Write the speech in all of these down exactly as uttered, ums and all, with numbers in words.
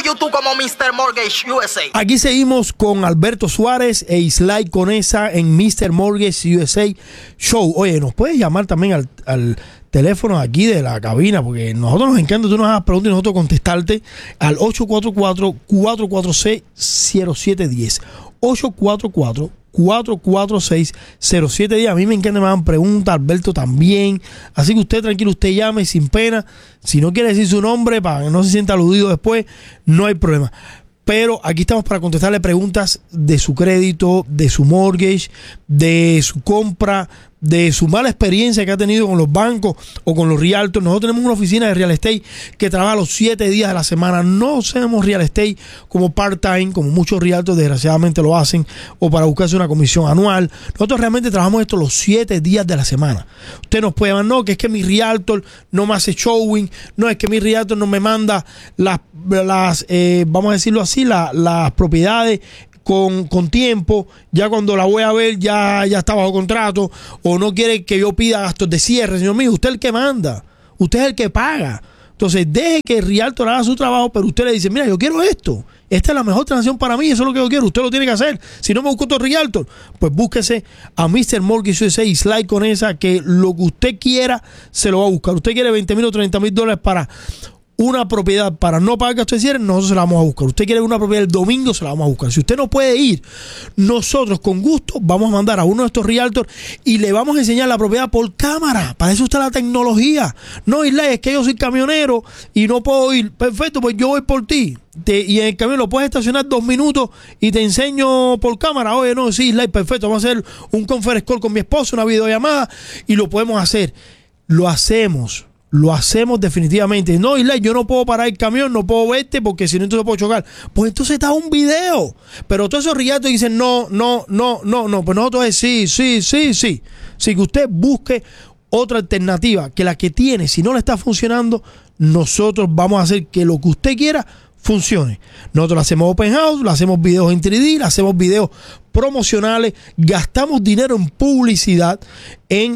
YouTube como mister Mortgage U S A. Aquí seguimos con Alberto Suárez e Islay Conesa en mister Mortgage U S A Show. Oye, nos puedes llamar también al, al teléfono aquí de la cabina, porque nosotros nos encanta, tú nos hagas preguntas y nosotros contestarte al ocho cuatro cuatro, cuatro cuatro seis, cero siete uno cero. ocho cuatro cuatro, cuatro cuatro seis, cero siete uno cero. A mí me encanta, me hagan preguntas, Alberto también. Así que usted tranquilo, usted llame sin pena. Si no quiere decir su nombre para que no se sienta aludido después, no hay problema. Pero aquí estamos para contestarle preguntas de su crédito, de su mortgage, de su compra, de su mala experiencia que ha tenido con los bancos o con los realtors. Nosotros tenemos una oficina de real estate que trabaja los siete días de la semana. No hacemos real estate como part-time, como muchos realtors desgraciadamente lo hacen, o para buscarse una comisión anual. Nosotros realmente trabajamos esto los siete días de la semana. Usted nos puede llamar, no, que es que mi realtor no me hace showing, no, es que mi realtor no me manda las, las eh, vamos a decirlo así, la, las propiedades Con, con tiempo, ya cuando la voy a ver ya, ya está bajo contrato, o no quiere que yo pida gastos de cierre. Señor mío, usted es el que manda, usted es el que paga. Entonces deje que el realtor haga su trabajo, pero usted le dice, mira, yo quiero esto, esta es la mejor transacción para mí, eso es lo que yo quiero, usted lo tiene que hacer. Si no me busco otro realtor, pues búsquese a mister Mortgage U S A y Slide con esa, que lo que usted quiera se lo va a buscar. Usted quiere veinte mil o treinta mil dólares para una propiedad para no pagar gastos de cierre, nosotros se la vamos a buscar. Usted quiere una propiedad el domingo, se la vamos a buscar. Si usted no puede ir, nosotros con gusto vamos a mandar a uno de estos realtors y le vamos a enseñar la propiedad por cámara. Para eso está la tecnología. No, Isla, es que yo soy camionero y no puedo ir. Perfecto, pues yo voy por ti. Te, y en el camión lo puedes estacionar dos minutos y te enseño por cámara. Oye, no, sí, Isla, perfecto. Vamos a hacer un conference call con mi esposo, una videollamada, y lo podemos hacer. Lo hacemos. Lo hacemos definitivamente. No, Isla, yo no puedo parar el camión, no puedo verte porque si no, entonces puedo chocar. Pues entonces está un video. Pero todos esos riatos dicen no, no, no, no, no. Pues nosotros es sí, sí, sí, sí. Así que usted busque otra alternativa que la que tiene. Si no le está funcionando, nosotros vamos a hacer que lo que usted quiera funcione. Nosotros le hacemos open house, le hacemos videos en tres D, le hacemos videos promocionales, gastamos dinero en publicidad, en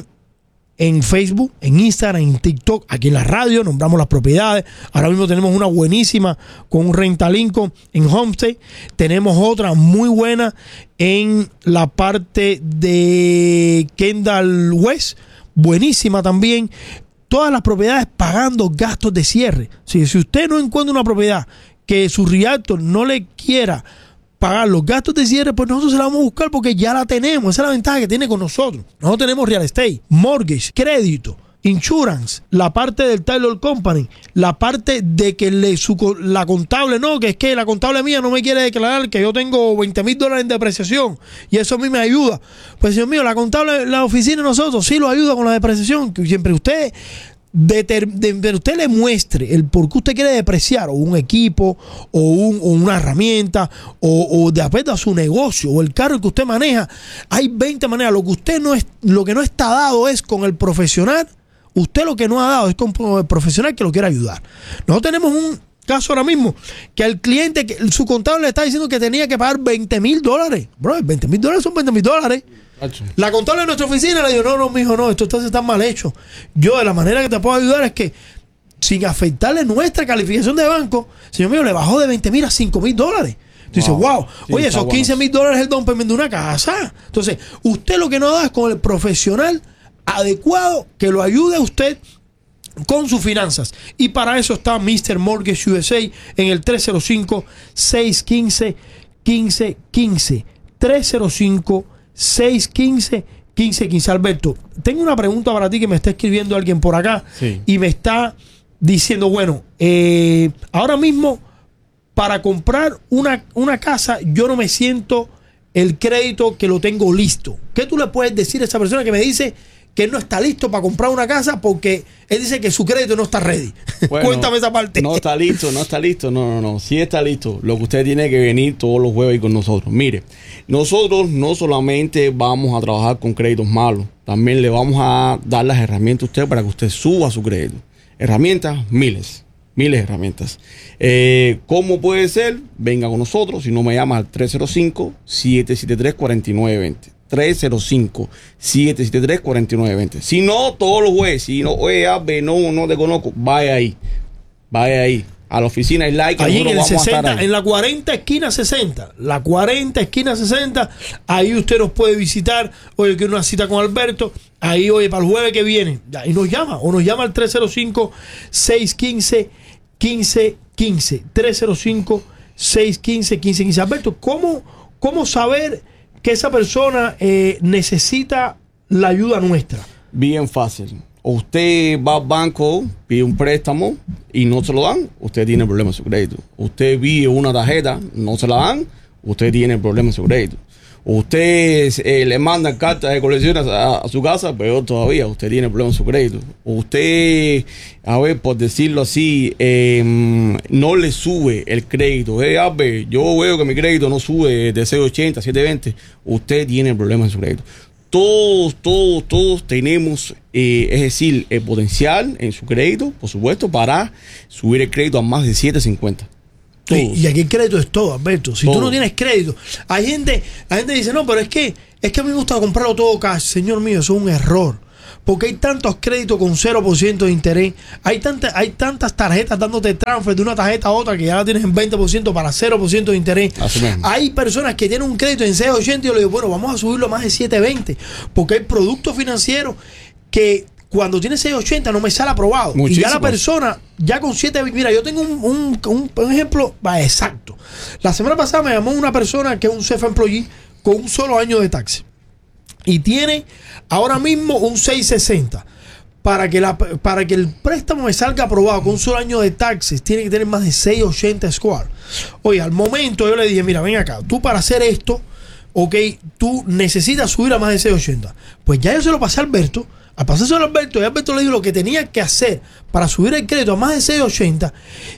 en Facebook, en Instagram, en TikTok, aquí en la radio, nombramos las propiedades. Ahora mismo tenemos una buenísima con un Rentalinco en Homestead. Tenemos otra muy buena en la parte de Kendall West, buenísima también. Todas las propiedades pagando gastos de cierre. Si, si usted no encuentra una propiedad que su realtor no le quiera pagar los gastos de cierre, pues nosotros se la vamos a buscar porque ya la tenemos. Esa es la ventaja que tiene con nosotros. Nosotros tenemos real estate, mortgage, crédito, insurance, la parte del Taylor Company, la parte de que le, su, la contable, no, que es que la contable mía no me quiere declarar que yo tengo veinte mil dólares en depreciación y eso a mí me ayuda. Pues, señor mío, la contable, la oficina de nosotros sí lo ayuda con la depreciación, que siempre usted De, de, de usted le muestre el por qué usted quiere depreciar o un equipo o, un, o una herramienta o, o de acuerdo a su negocio o el carro que usted maneja. Hay veinte maneras. Lo que usted no es, lo que no está dado es con el profesional. Usted lo que no ha dado es con el profesional que lo quiere ayudar. Nosotros tenemos un caso ahora mismo que al cliente, que su contable le está diciendo que tenía que pagar veinte mil dólares. Bro, veinte mil dólares son veinte mil dólares. La contable de nuestra oficina le dijo, no, no, mijo, no, esto está mal hecho. Yo de la manera que te puedo ayudar es que sin afectarle nuestra calificación de banco, señor mío, le bajó de veinte mil a cinco mil dólares. Dice, wow, wow. Sí, oye, esos quince mil dólares es el down payment de una casa. Entonces, usted lo que no da es con el profesional adecuado que lo ayude a usted con sus finanzas. Y para eso está mister Mortgage U S A en el tres cero cinco, seis uno cinco, uno cinco uno cinco. tres cero cinco, seis uno cinco, uno cinco uno cinco. Alberto, tengo una pregunta para ti que me está escribiendo alguien por acá. Sí. Y me está diciendo, bueno, eh, ahora mismo para comprar una, una casa yo no me siento el crédito que lo tengo listo. ¿Qué tú le puedes decir a esa persona que me dice que él no está listo para comprar una casa porque él dice que su crédito no está ready? Bueno, cuéntame esa parte. No está listo, no está listo, no, no, no, sí está listo. Lo que usted tiene que venir todos los jueves con nosotros. Mire, nosotros no solamente vamos a trabajar con créditos malos, también le vamos a dar las herramientas a usted para que usted suba su crédito. Herramientas, miles, miles de herramientas. Eh, ¿Cómo puede ser? Venga con nosotros, si no me llama al tres cero cinco, siete siete tres, cuatro nueve dos cero. tres cero cinco, siete siete tres, cuatro nueve dos cero. Si no, todos los jueves. Si no, oye, Abbe, no, no te conozco, vaya ahí. Vaya ahí. a la oficina Slide, que Ahí en nosotros el vamos a estar sesenta, ahí. en la cuarenta esquina sesenta, la cuarenta esquina sesenta, ahí usted nos puede visitar. Oye, quiero una cita con Alberto. Ahí, oye, para el jueves que viene. Y nos llama, o nos llama al tres cero cinco, seis uno cinco, uno cinco uno cinco. tres cero cinco, seis uno cinco, uno cinco uno cinco. Alberto, ¿cómo, cómo saber que esa persona eh, necesita la ayuda nuestra? Bien fácil. Usted va al banco, pide un préstamo y no se lo dan, usted tiene problemas de su crédito. Usted pide una tarjeta, no se la dan, usted tiene problemas de su crédito. Usted eh, le manda cartas de colecciones a, a su casa, peor todavía, usted tiene problemas de su crédito. Usted, a ver, por decirlo así, eh, no le sube el crédito. Eh, a ver, yo veo que mi crédito no sube de seiscientos ochenta a setecientos veinte, usted tiene problemas de su crédito. Todos, todos, todos tenemos, eh, es decir, el potencial en su crédito, por supuesto, para subir el crédito a más de setecientos cincuenta. Todos. Y, y aquí el crédito es todo, Alberto. Si Todo. tú no tienes crédito, hay gente, la gente dice, no, pero es que, es que a mí me gusta comprarlo todo cash. Señor mío, eso es un error. Porque hay tantos créditos con cero por ciento de interés. Hay, tanta, hay tantas tarjetas dándote transfer de una tarjeta a otra que ya la tienes en veinte por ciento para cero por ciento de interés. Así mismo. Hay personas que tienen un crédito en seiscientos ochenta y yo le digo, bueno, vamos a subirlo a más de setecientos veinte. Porque hay productos financieros que cuando tiene seiscientos ochenta no me sale aprobado. Muchísimo. Y ya la persona, ya con setecientos veinte, mira, yo tengo un, un, un, un ejemplo va, exacto. La semana pasada me llamó una persona que es un self-employee con un solo año de taxi. Y tiene ahora mismo un seiscientos sesenta. Para que, la, para que el préstamo me salga aprobado con un solo año de taxes, tiene que tener más de seiscientos ochenta score. Oye, al momento yo le dije, mira, ven acá, tú para hacer esto, ok, tú necesitas subir a más de seiscientos ochenta. Pues ya yo se lo pasé a Alberto. Al pasárselo a Alberto, y Alberto le dijo lo que tenía que hacer para subir el crédito a más de seiscientos ochenta.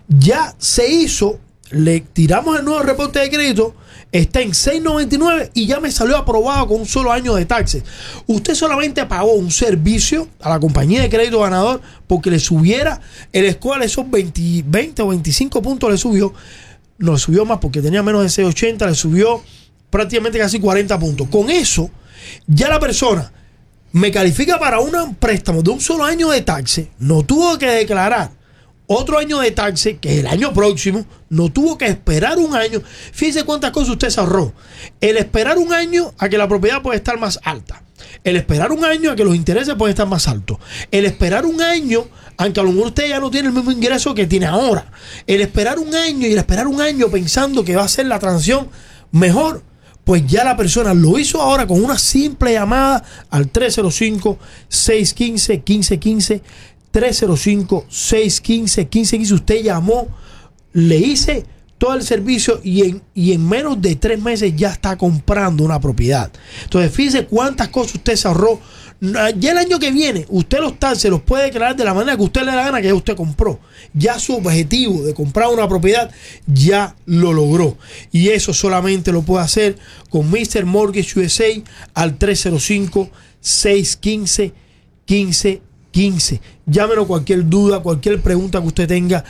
Ya se hizo, le tiramos el nuevo reporte de crédito. Está en seiscientos noventa y nueve y ya me salió aprobado con un solo año de taxes. Usted solamente pagó un servicio a la compañía de crédito ganador porque le subiera el score, esos veinte, veinte o veinticinco puntos le subió. No le subió más porque tenía menos de seiscientos ochenta, le subió prácticamente casi cuarenta puntos. Con eso, ya la persona me califica para un préstamo de un solo año de taxes. No tuvo que declarar otro año de taxes, que es el año próximo. No tuvo que esperar un año. Fíjese cuántas cosas usted se ahorró. El esperar un año a que la propiedad puede estar más alta. El esperar un año a que los intereses pueden estar más altos. El esperar un año, aunque a lo mejor usted ya no tiene el mismo ingreso que tiene ahora. El esperar un año y el esperar un año pensando que va a ser la transición mejor, pues ya la persona lo hizo ahora con una simple llamada al tres cero cinco, seis uno cinco, uno cinco uno cinco. tres cero cinco, seis uno cinco, uno cinco uno cinco. Usted llamó, le hice todo el servicio y en, y en menos de tres meses ya está comprando una propiedad. Entonces, fíjese cuántas cosas usted se ahorró. Ya el año que viene, usted los tal se los puede declarar de la manera que usted le da la gana, que ya usted compró. Ya su objetivo de comprar una propiedad ya lo logró. Y eso solamente lo puede hacer con mister Mortgage U S A al tres cero cinco, seis uno cinco, uno cinco uno cinco. Llámenos cualquier duda, cualquier pregunta que usted tenga.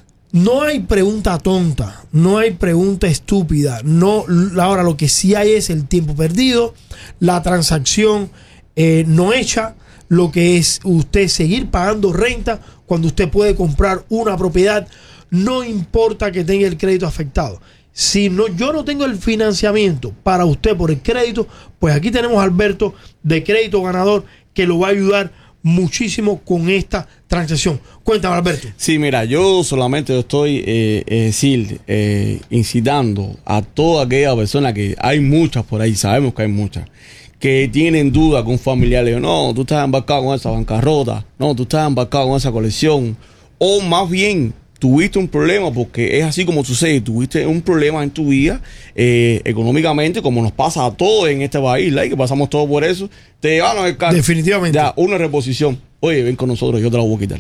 No hay pregunta tonta, no hay pregunta estúpida. No, ahora lo que sí hay es el tiempo perdido, la transacción eh, no hecha, lo que es usted seguir pagando renta cuando usted puede comprar una propiedad. No importa que tenga el crédito afectado. Si no, yo no tengo el financiamiento para usted por el crédito, pues aquí tenemos a Alberto de Crédito Ganador que lo va a ayudar muchísimo con esta transacción. Cuéntame, Alberto. Sí, mira, yo solamente estoy eh, eh, decir, eh, incitando a toda aquella persona, que hay muchas por ahí, sabemos que hay muchas, que tienen duda con un familiar. Le digo, no, tú estás embarcado con esa bancarrota, no, tú estás embarcado con esa colección, o más bien tuviste un problema, porque es así como sucede, tuviste un problema en tu vida eh, económicamente, como nos pasa a todos en este país, ¿la? Que pasamos todos por eso. Te llevaron el carro, definitivamente, ya, una reposición. Oye, ven con nosotros, yo te la voy a quitar.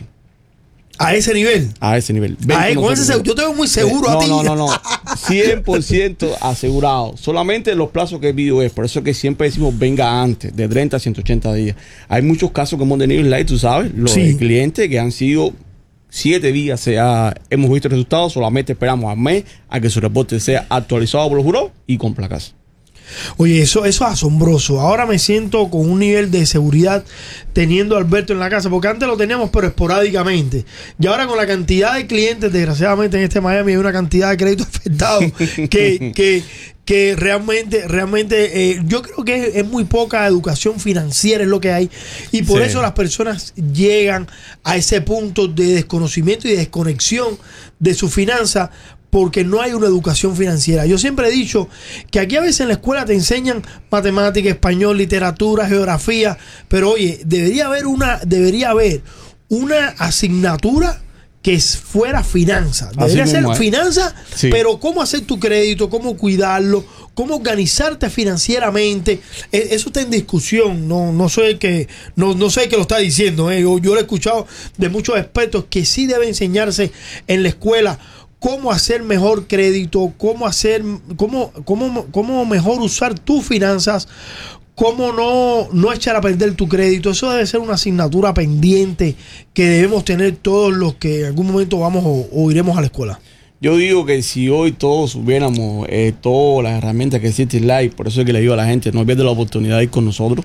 A ese nivel. A ese nivel. Ven a con con ese, yo te veo muy seguro. Eh, no, a ti. no, no, no. cien por ciento asegurado. Solamente los plazos que he visto es. Por eso que siempre decimos venga antes, de treinta a ciento ochenta días. Hay muchos casos que hemos tenido en live, tú sabes, los sí. clientes que han sido siete días, sea, hemos visto resultados. Solamente esperamos al mes a que su reporte sea actualizado por los juros y con placas. Oye, eso, eso es asombroso. Ahora me siento con un nivel de seguridad teniendo a Alberto en la casa, porque antes lo teníamos pero esporádicamente. Y ahora con la cantidad de clientes, desgraciadamente en este Miami hay una cantidad de créditos afectados que, que, que realmente, realmente eh, yo creo que es, es muy poca educación financiera es lo que hay. Y por Sí. eso las personas llegan a ese punto de desconocimiento y de desconexión de su finanza, porque no hay una educación financiera. Yo siempre he dicho que aquí a veces en la escuela te enseñan matemática, español, literatura, geografía, pero oye, debería haber una, debería haber una asignatura que fuera finanzas. Debería Así ser mismo es. finanzas, Sí. pero cómo hacer tu crédito, cómo cuidarlo, cómo organizarte financieramente. E- Eso está en discusión. No, no soy el que, no, no soy el que lo está diciendo. ¿eh? Yo, yo lo he escuchado de muchos expertos que sí debe enseñarse en la escuela cómo hacer mejor crédito, cómo hacer, cómo, cómo, cómo mejor usar tus finanzas, cómo no, no echar a perder tu crédito. Eso debe ser una asignatura pendiente que debemos tener todos los que en algún momento vamos o, o iremos a la escuela. Yo digo que si hoy todos supiéramos eh, todas las herramientas que existe en Live, por eso es que le digo a la gente, no pierda la oportunidad de ir con nosotros,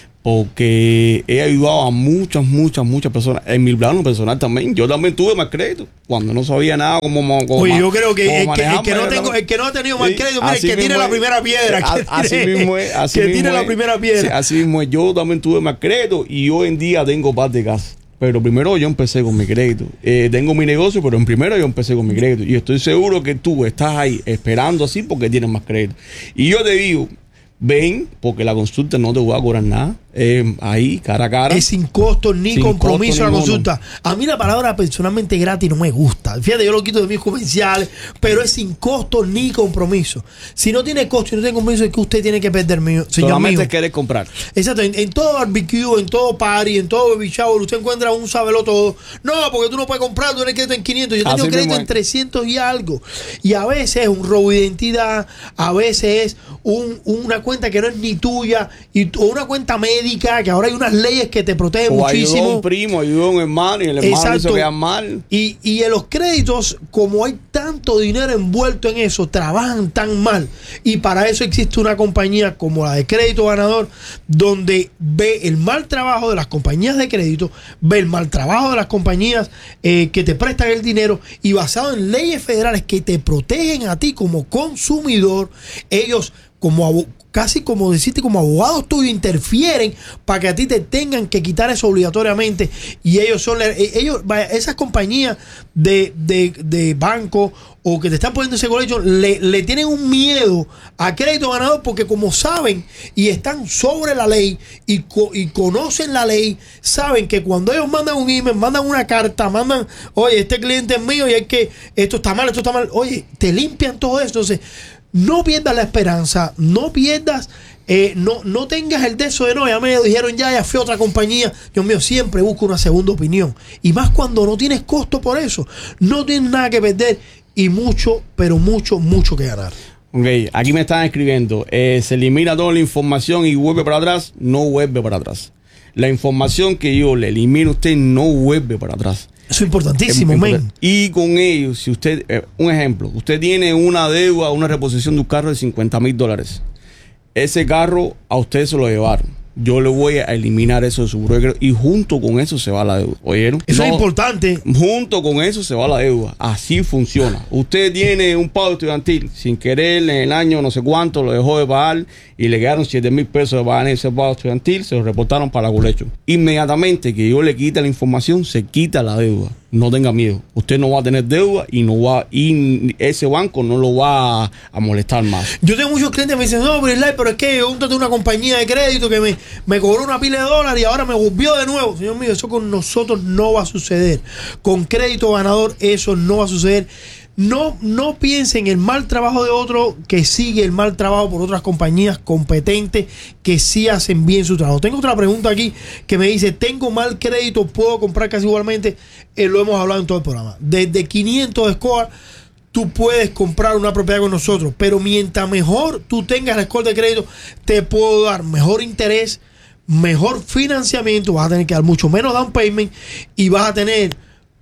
porque he ayudado a muchas, muchas, muchas personas. En mi plano personal también. Yo también tuve más crédito cuando no sabía nada cómo, cómo Oye, ma- yo creo que cómo el que, el, que no manejarme, tengo, ¿no? el que no ha tenido mal Sí, crédito, mire, así que tire mismo la es. primera piedra. Eh, Que a- así tire- mismo es, así que mismo tire la es. primera Sí, piedra. así mismo es. Yo también tuve más crédito y hoy en día tengo par de casas. Pero primero yo empecé con mi crédito. Eh, tengo mi negocio, pero en primero yo empecé con mi crédito. Y estoy seguro que tú estás ahí esperando así porque tienes más crédito. Y yo te digo, ven, porque la consulta no te voy a cobrar nada. Eh, ahí, cara a cara. Es sin costo ni Sin compromiso costo la ninguno. consulta. A mí la palabra personalmente gratis no me gusta. Fíjate, yo lo quito de mis comerciales, pero es sin costo ni compromiso. Si no tiene costo y no tiene compromiso, es que usted tiene que perder, mío, señor Solamente mío. quieres comprar. Exacto, en, en todo barbecue, en todo party, en todo baby shower, usted encuentra un sabelo todo. No, porque tú no puedes comprar, tú tienes crédito en quinientos. Yo Así tengo crédito mismo en es. trescientos y algo. Y a veces es un robo de identidad, a veces es un, una cuenta que no es ni tuya, y, o una cuenta médica, que ahora hay unas leyes que te protegen O ayudó a muchísimo. un primo, ayudó a un hermano y el hermano Exacto. hizo quedar mal. Y, y en los créditos, como hay tanto dinero envuelto en eso, trabajan tan mal. Y para eso existe una compañía como la de Crédito Ganador, donde ve el mal trabajo de las compañías de crédito, ve el mal trabajo de las compañías eh, que te prestan el dinero, y basado en leyes federales que te protegen a ti como consumidor, ellos como abo- casi como decirte, como abogados tuyos, interfieren para que a ti te tengan que quitar eso obligatoriamente. Y ellos son, la- eh, ellos, vaya, esas compañías de, de, de banco o que te están poniendo ese colegio, le, le tienen un miedo a Crédito Ganador, porque como saben y están sobre la ley y, co- y conocen la ley, saben que cuando ellos mandan un email, mandan una carta, mandan, oye, este cliente es mío y hay que, esto está mal, esto está mal, oye, te limpian todo eso. Entonces, no pierdas la esperanza, no pierdas, eh, no, no tengas el de eso de no, ya me dijeron ya, ya fui a otra compañía. Dios mío, siempre busco una segunda opinión. Y más cuando no tienes costo por eso. No tienes nada que perder y mucho, pero mucho, mucho que ganar. Ok, aquí me están escribiendo. eh, se elimina toda la información y vuelve para atrás. No vuelve para atrás. La información que yo le elimino a usted no vuelve para atrás. Eso es importantísimo, Es muy men. importante. Y con ellos, si usted, eh, un ejemplo, usted tiene una deuda, una reposición de un carro de cincuenta mil dólares. Ese carro a usted se lo llevaron. Yo le voy a eliminar eso de su seguro de crédito y junto con eso se va la deuda. ¿Oyeron? Eso No, es importante. Junto con eso se va la deuda. Así funciona. Usted tiene un pago estudiantil. Sin querer, en el año no sé cuánto lo dejó de pagar y le quedaron siete mil pesos de pagar en ese pago estudiantil. Se lo reportaron para la colecho. Inmediatamente que yo le quite la información, se quita la deuda. No tenga miedo. Usted no va a tener deuda y no va y ese banco no lo va a, a molestar más. Yo tengo muchos clientes que me dicen, no, pero Isla, pero es que yo contraté una compañía de crédito que me, me cobró una pila de dólares y ahora me volvió de nuevo. Señor mío, eso con nosotros no va a suceder. Con Crédito Ganador eso no va a suceder. No, no piensen en el mal trabajo de otro que sigue el mal trabajo por otras compañías competentes que sí hacen bien su trabajo. Tengo otra pregunta aquí que me dice, tengo mal crédito, ¿puedo comprar casi igualmente? Eh, lo hemos hablado en todo el programa. Desde quinientos de score, tú puedes comprar una propiedad con nosotros, pero mientras mejor tú tengas el score de crédito, te puedo dar mejor interés, mejor financiamiento, vas a tener que dar mucho menos down payment y vas a tener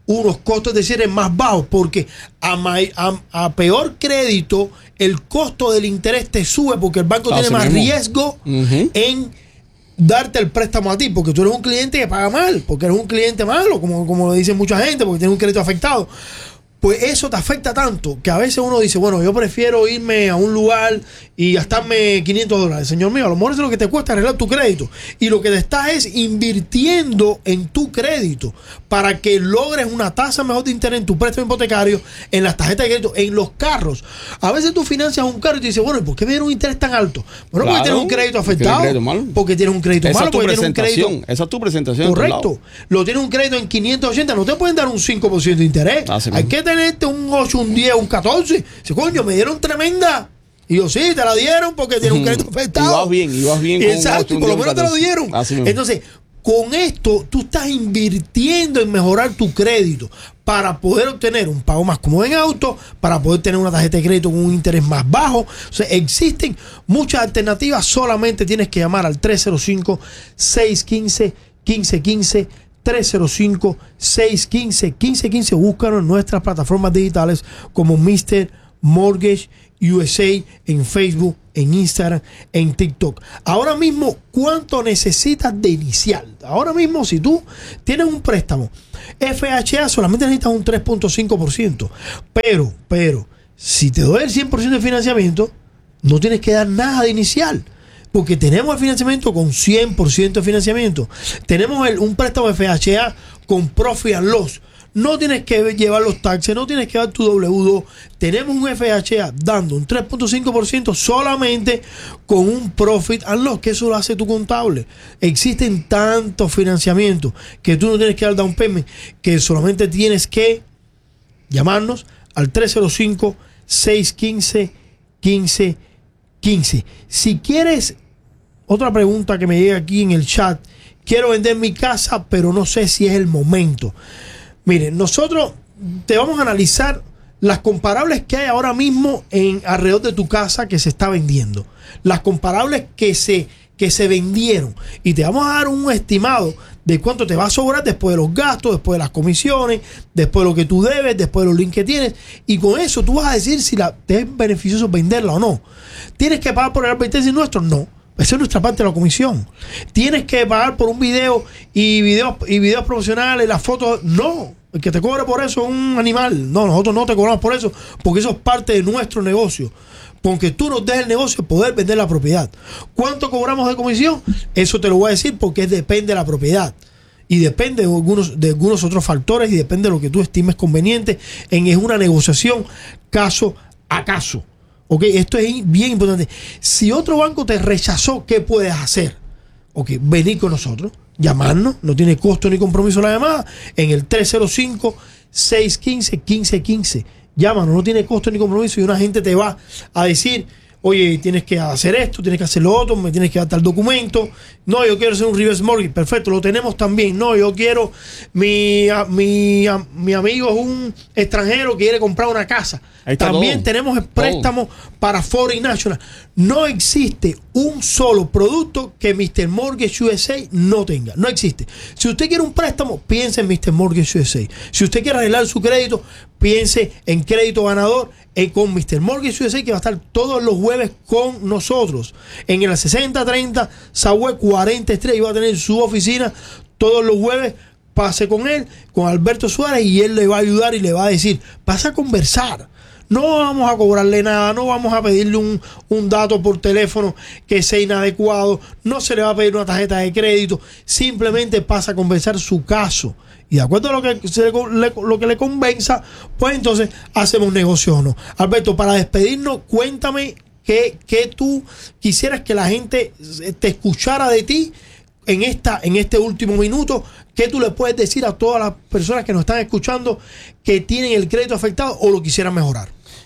unos costos de cierre más bajos, porque a, may, a, a peor crédito el costo del interés te sube, porque el banco Así tiene más mismo. riesgo Ujú. en darte el préstamo a ti, porque tú eres un cliente que paga mal, porque eres un cliente malo, como, como lo dice mucha gente, porque tienes un crédito afectado. Pues eso te afecta tanto que a veces uno dice, bueno, yo prefiero irme a un lugar y gastarme quinientos dólares. Señor mío, a lo mejor eso es lo que te cuesta arreglar tu crédito. Y lo que te estás es invirtiendo en tu crédito para que logres una tasa mejor de interés en tu préstamo hipotecario, en las tarjetas de crédito, en los carros. A veces tú financias un carro y te dices, bueno, ¿y por qué me dieron un interés tan alto? Bueno, Claro, porque tienes un crédito porque tienes afectado. crédito malo. Porque tienes un crédito Esa malo. es tu Porque tienes un crédito. presentación. Esa es tu presentación. de tu Correcto. lado. Lo tienes un crédito en quinientos ochenta, no te pueden dar un cinco por ciento de interés. Así Hay mismo. que tenerte un ocho, un diez, un catorce. Dice, coño, me dieron tremenda. Y yo, sí, te la dieron porque tiene un crédito afectado. Y vas bien, y vas bien con un Exacto, ocho, y un por lo diez, menos un te lo catorce. dieron. Así mismo. Entonces, con esto, tú estás invirtiendo en mejorar tu crédito para poder obtener un pago más cómodo en auto, para poder tener una tarjeta de crédito con un interés más bajo. O sea, existen muchas alternativas. Solamente tienes que llamar al tres cero cinco, seis uno cinco, uno cinco uno cinco. tres cero cinco, seis uno cinco, uno cinco uno cinco. Búscanos en nuestras plataformas digitales como mister Mortgage U S A en Facebook, en Instagram, en TikTok. Ahora mismo, ¿cuánto necesitas de inicial? Ahora mismo, si tú tienes un préstamo F H A, solamente necesitas un tres punto cinco por ciento. Pero, pero, si te doy el cien por ciento de financiamiento, no tienes que dar nada de inicial. Porque tenemos el financiamiento con cien por ciento de financiamiento. Tenemos el, un préstamo F H A con Profit and Loss. No tienes que llevar los taxes, no tienes que dar tu W dos. Tenemos un F H A dando un tres punto cinco por ciento solamente con un Profit and Loss, que eso lo hace tu contable. Existen tantos financiamientos que tú no tienes que dar down payment, que solamente tienes que llamarnos al tres cero cinco, seis uno cinco, uno cinco uno cinco. Si quieres, otra pregunta que me llega aquí en el chat: quiero vender mi casa, pero no sé si es el momento. Miren, nosotros te vamos a analizar las comparables que hay ahora mismo en alrededor de tu casa que se está vendiendo, las comparables que se, que se vendieron, y te vamos a dar un estimado de cuánto te va a sobrar después de los gastos, después de las comisiones, después de lo que tú debes, después de los links que tienes, y con eso tú vas a decir si la, te es beneficioso venderla o no. ¿Tienes que pagar por el advertising nuestro? No. Esa es nuestra parte de la comisión. ¿Tienes que pagar por un video y videos, y videos promocionales, las fotos? No. El que te cobre por eso es un animal. No, nosotros no te cobramos por eso, porque eso es parte de nuestro negocio. Porque tú nos des el negocio, poder vender la propiedad. ¿Cuánto cobramos de comisión? Eso te lo voy a decir porque depende de la propiedad. Y depende de algunos, de algunos otros factores, y depende de lo que tú estimes conveniente. En, es una negociación caso a caso. Ok, esto es bien importante. Si otro banco te rechazó, ¿qué puedes hacer? Ok, venir con nosotros, llamarnos, no tiene costo ni compromiso la llamada, en el tres cero cinco, seis uno cinco, uno cinco uno cinco. Llámanos, no tiene costo ni compromiso, y una gente te va a decir, oye, tienes que hacer esto, tienes que hacer lo otro, me tienes que dar tal documento. No, yo quiero hacer un reverse mortgage. Perfecto, lo tenemos también. No, yo quiero, mi, a- mi, a- mi amigo es un extranjero que quiere comprar una casa. Ahí está También todo. tenemos el préstamo para Foreign National. No existe un solo producto que mister Mortgage U S A no tenga. No existe. Si usted quiere un préstamo, piense en mister Mortgage U S A. Si usted quiere arreglar su crédito, piense en crédito ganador eh, con mister Mortgage U S A, que va a estar todos los jueves con nosotros en el sesenta treinta Southwest cuarenta Street. Y va a tener su oficina todos los jueves. Pase con él, con Alberto Suárez, y él le va a ayudar y le va a decir, vas a conversar. No vamos a cobrarle nada, no vamos a pedirle un, un dato por teléfono que sea inadecuado, no se le va a pedir una tarjeta de crédito, simplemente pasa a conversar su caso. Y de acuerdo a lo que, se le, le- lo que le convenza, pues entonces hacemos negocio o no. Alberto, para despedirnos, cuéntame qué, qué tú quisieras que la gente te escuchara de ti en, esta, en este último minuto. ¿Qué tú le puedes decir a todas las personas que nos están escuchando que tienen el crédito afectado o lo quisieran mejorar?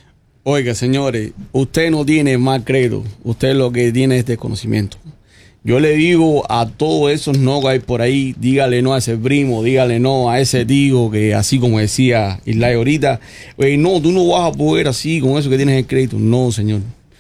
Oiga, señores, usted no tiene mal crédito, usted lo que tiene es desconocimiento. Yo le digo a todos esos no que hay por ahí, dígale no a ese primo, dígale no a ese tío que, así como decía Islay ahorita, oye, no, tú no vas a poder así con eso que tienes el crédito. No, señor.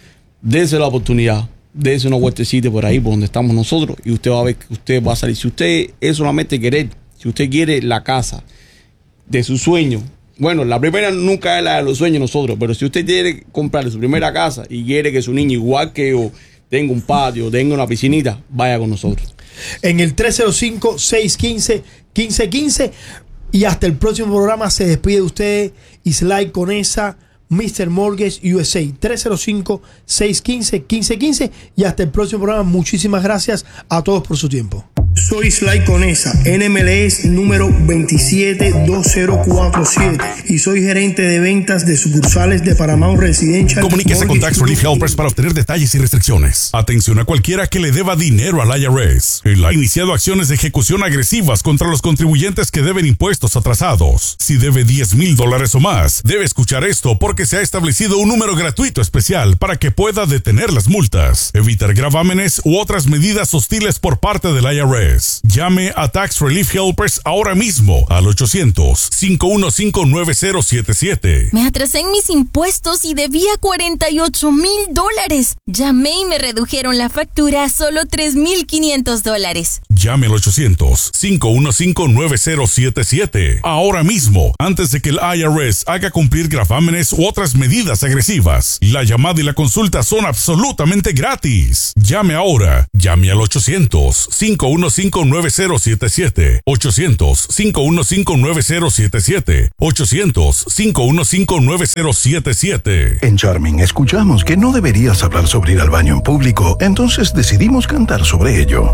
Dese la oportunidad, dese una vueltecita por ahí, por donde estamos nosotros, y usted va a ver que usted va a salir. Si usted es solamente querer, si usted quiere la casa, de su sueño. Bueno, la primera nunca es la de los sueños nosotros, pero si usted quiere comprarle su primera casa y quiere que su niño, igual que yo, tenga un patio, tenga una piscinita, vaya con nosotros. En el tres cero cinco, seis uno cinco, uno cinco uno cinco. Y hasta el próximo programa se despide de usted Islay Conesa, mister Mortgage U S A. tres cero cinco, seis uno cinco, uno cinco uno cinco. Y hasta el próximo programa. Muchísimas gracias a todos por su tiempo. Soy Islay Conesa, N M L S número veintisiete dos cero cuatro siete, y soy gerente de ventas de sucursales de Paramount Residential. Comuníquese con Tax Relief Helpers para obtener detalles y restricciones. Atención a cualquiera que le deba dinero al I R S. Él ha iniciado acciones de ejecución agresivas contra los contribuyentes que deben impuestos atrasados. Si debe diez mil dólares o más, debe escuchar esto porque se ha establecido un número gratuito especial para que pueda detener las multas, evitar gravámenes u otras medidas hostiles por parte del I R S. Llame a Tax Relief Helpers ahora mismo al ochocientos, cinco uno cinco, nueve cero siete siete. Me atrasé en mis impuestos y debía cuarenta y ocho mil dólares. Llamé y me redujeron la factura a solo tres mil quinientos dólares. Llame al ochocientos, cinco uno cinco, nueve cero siete siete ahora mismo, antes de que el I R S haga cumplir gravámenes u otras medidas agresivas. La llamada y la consulta son absolutamente gratis. Llame ahora. Llame al ochocientos, cinco uno cinco, nueve cero siete siete. ochocientos, cinco uno cinco, nueve cero siete siete. ochocientos, cinco uno cinco, nueve cero siete siete. En Charming escuchamos que no deberías hablar sobre ir al baño en público, entonces decidimos cantar sobre ello.